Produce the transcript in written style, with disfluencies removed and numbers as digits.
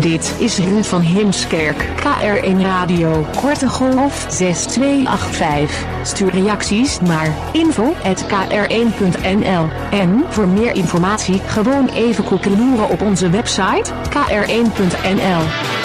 Dit is Ruud van Heemskerk, KRN Radio, korte golf 6285. Stuur reacties naar info@kr1.nl. En voor meer informatie gewoon even koekeloeren op onze website krn.nl.